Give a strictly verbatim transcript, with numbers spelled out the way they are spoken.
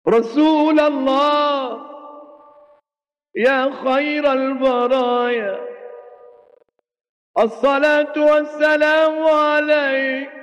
رسول الله يا خير البرايا، الصلاة والسلام عليك